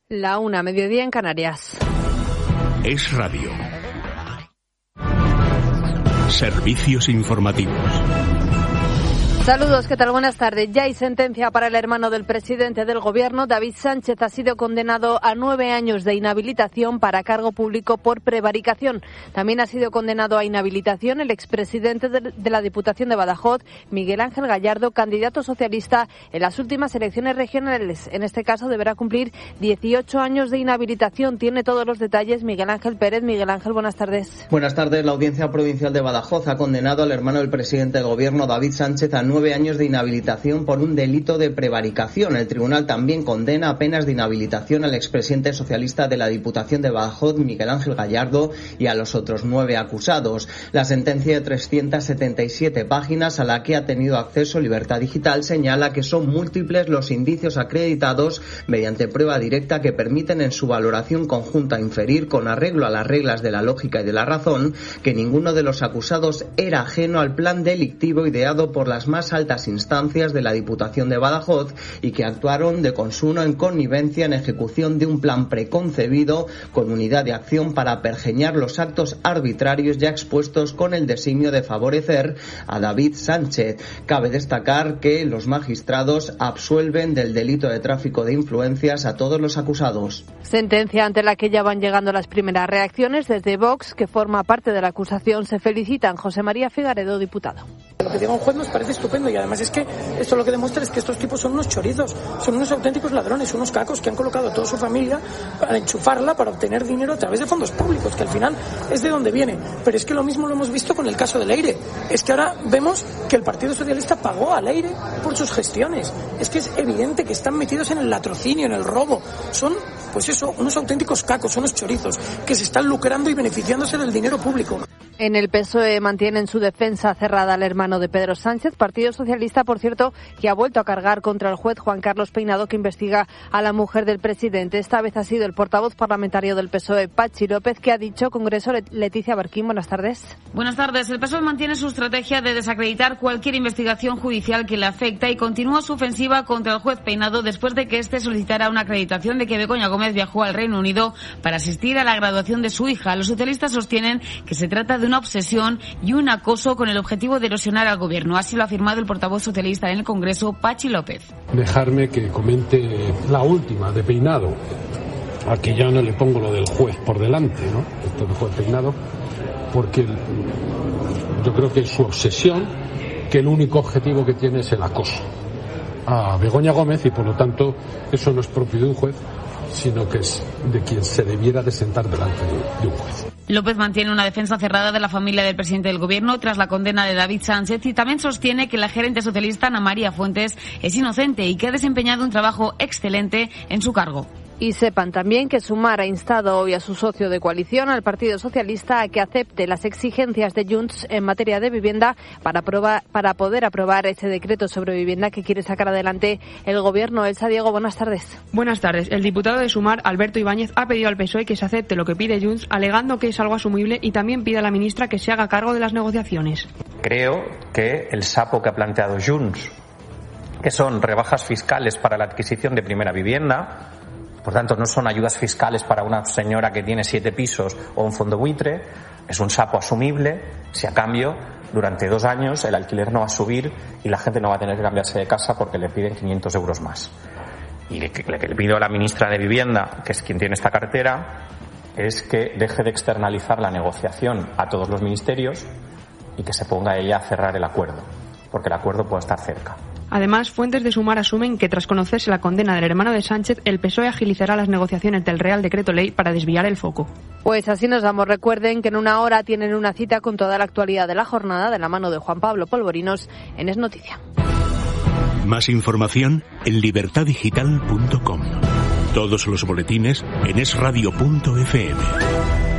La 1, mediodía en Canarias. Es Radio. Servicios informativos. Saludos, ¿qué tal? Buenas tardes. Ya hay sentencia para el hermano del presidente del Gobierno. David Sánchez ha sido condenado a 9 años de inhabilitación para cargo público por prevaricación. También ha sido condenado a inhabilitación el expresidente de la Diputación de Badajoz, Miguel Ángel Gallardo, candidato socialista en las últimas elecciones regionales. En este caso deberá cumplir 18 años de inhabilitación. Tiene todos los detalles Miguel Ángel Pérez. Miguel Ángel, buenas tardes. Buenas tardes. La Audiencia Provincial de Badajoz ha condenado al hermano del presidente del Gobierno, David Sánchez, a 9 años de inhabilitación por un delito de prevaricación. El tribunal también condena a penas de inhabilitación al expresidente socialista de la Diputación de Badajoz, Miguel Ángel Gallardo, y a los otros 9 acusados. La sentencia de 377 páginas, a la que ha tenido acceso Libertad Digital, señala que son múltiples los indicios acreditados mediante prueba directa que permiten en su valoración conjunta inferir, con arreglo a las reglas de la lógica y de la razón, que ninguno de los acusados era ajeno al plan delictivo ideado por las más altas instancias de la Diputación de Badajoz y que actuaron de consuno en connivencia en ejecución de un plan preconcebido con unidad de acción para pergeñar los actos arbitrarios ya expuestos con el designio de favorecer a David Sánchez. Cabe destacar que los magistrados absuelven del delito de tráfico de influencias a todos los acusados. Sentencia ante la que ya van llegando las primeras reacciones. Desde Vox, que forma parte de la acusación, se felicitan. José María Figaredo, diputado. Lo que diga un juez nos parece estupendo y además es que esto lo que demuestra es que estos tipos son unos chorizos, son unos auténticos ladrones, unos cacos que han colocado a toda su familia para enchufarla, para obtener dinero a través de fondos públicos, que al final es de donde viene. Pero es que lo mismo lo hemos visto con el caso del Leire. Es que ahora vemos que el Partido Socialista pagó al Leire por sus gestiones. Es que es evidente que están metidos en el latrocinio, en el robo. Son, pues eso, unos auténticos cacos, unos chorizos, que se están lucrando y beneficiándose del dinero público. En el PSOE mantienen su defensa cerrada al hermano de Pedro Sánchez. Partido Socialista, por cierto, que ha vuelto a cargar contra el juez Juan Carlos Peinado, que investiga a la mujer del presidente. Esta vez ha sido el portavoz parlamentario del PSOE, Pachi López, que ha dicho Congreso. Leticia Barquín, buenas tardes. Buenas tardes. El PSOE mantiene su estrategia de desacreditar cualquier investigación judicial que le afecta y continúa su ofensiva contra el juez Peinado después de que éste solicitara una acreditación de que Begoña Gómez viajó al Reino Unido para asistir a la graduación de su hija. Los socialistas sostienen que se trata de una obsesión y un acoso con el objetivo de erosionar al gobierno. Así lo ha afirmado el portavoz socialista en el Congreso, Pachi López. Dejarme que comente la última de Peinado. Aquí ya no le pongo lo del juez por delante, ¿no? Esto del juez Peinado, porque yo creo que es su obsesión, que el único objetivo que tiene es el acoso a Begoña Gómez y por lo tanto eso no es propio de un juez, sino que es de quien se debiera de sentar delante de un juez. López mantiene una defensa cerrada de la familia del presidente del Gobierno tras la condena de David Sánchez y también sostiene que la gerente socialista Ana María Fuentes es inocente y que ha desempeñado un trabajo excelente en su cargo. Y sepan también que Sumar ha instado hoy a su socio de coalición, al Partido Socialista, a que acepte las exigencias de Junts en materia de vivienda para poder aprobar ese decreto sobre vivienda que quiere sacar adelante el Gobierno. Elsa Diego, buenas tardes. Buenas tardes. El diputado de Sumar, Alberto Ibáñez, ha pedido al PSOE que se acepte lo que pide Junts, alegando que es algo asumible, y también pide a la ministra que se haga cargo de las negociaciones. Creo que el sapo que ha planteado Junts, que son rebajas fiscales para la adquisición de primera vivienda, por tanto, no son ayudas fiscales para una señora que tiene 7 pisos o un fondo buitre. Es un sapo asumible si a cambio durante 2 años el alquiler no va a subir y la gente no va a tener que cambiarse de casa porque le piden 500 euros más. Y lo que le pido a la ministra de Vivienda, que es quien tiene esta cartera, es que deje de externalizar la negociación a todos los ministerios y que se ponga ella a cerrar el acuerdo, porque el acuerdo puede estar cerca. Además, fuentes de Sumar asumen que tras conocerse la condena del hermano de Sánchez, el PSOE agilizará las negociaciones del Real Decreto Ley para desviar el foco. Pues así nos vamos. Recuerden que en una hora tienen una cita con toda la actualidad de la jornada de la mano de Juan Pablo Polvorinos en Es Noticia. Más información en libertaddigital.com. Todos los boletines en esradio.fm.